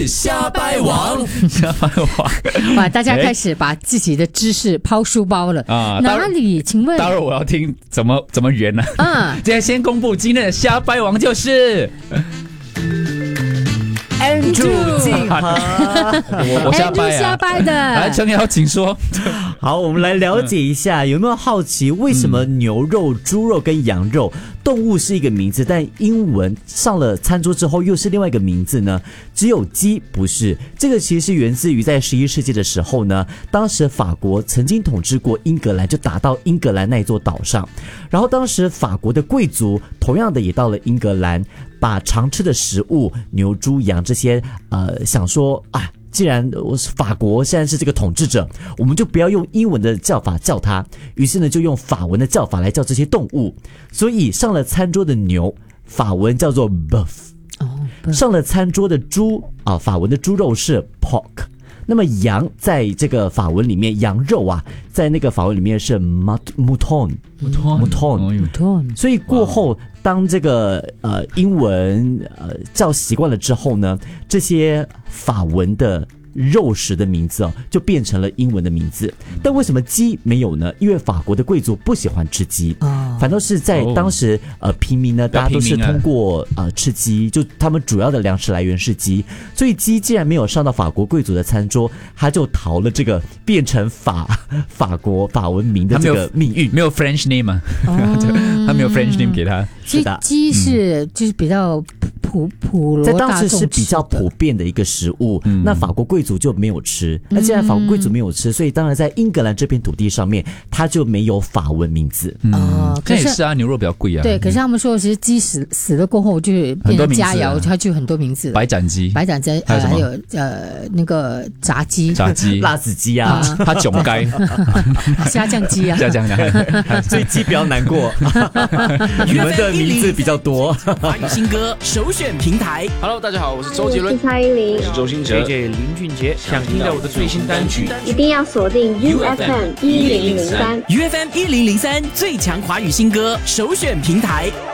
瞎掰王， 瞎掰王， 哇！大家开始把自己的知识抛书包了啊！哪里？请问， 待会儿我要听怎么圆呢？今天先公布今天的瞎掰王就是 Andrew 静和， 我瞎掰啊， 瞎掰的。 来，程瑶，请说。 好，我们来了解一下，有没有好奇为什么牛肉、猪肉跟羊肉动物是一个名字，但英文上了餐桌之后又是另外一个名字呢？只有鸡不是。这个其实是源自于在11世纪的时候呢，当时法国曾经统治过英格兰，就打到英格兰那一座岛上，然后当时法国的贵族同样的也到了英格兰，把常吃的食物牛、猪、羊这些想说啊，既然我是法国现在是这个统治者，我们就不要用英文的叫法叫它，于是呢就用法文的叫法来叫这些动物。所以上了餐桌的牛，法文叫做 bœuf，上了餐桌的猪啊，法文的猪肉是 pork。那么羊在这个法文里面，羊肉啊，在那个法文里面是 mouton， 所以过后当这个英文叫习惯了之后呢，这些法文的肉食的名字就变成了英文的名字。但为什么鸡没有呢？因为法国的贵族不喜欢吃鸡，反倒是在当时平民呢，大家都是通过吃鸡，就他们主要的粮食来源是鸡，所以鸡既然没有上到法国贵族的餐桌，他就逃了这个变成法国法文名的这个命运。 没有 French name 啊，他没有 French name 给他。 是的，鸡是就是比较普罗大众吃的， 在当时是比较普遍的一个食物。那法国贵族就没有吃，那既然法国贵族没有吃，所以当然在英格兰这片土地上面，它就没有法文名字。 这也是啊，牛肉比较贵啊。 对，可是他们说其实鸡死了过后就变成佳肴，它就很多名字。 白斩鸡， 还有那个炸鸡、 辣子鸡啊， 它囧该虾酱鸡啊， 虾酱的， 所以鸡比较难过。你们的名字比较多。 华语新歌首选平台。 Hello， 大家好，我是周杰伦， 我是蔡依林， 我是周兴哲，JJ 林俊杰。想听到我的最新单曲， 一定要锁定 UFM 1003 UFM 1003最强华语新歌首选平台。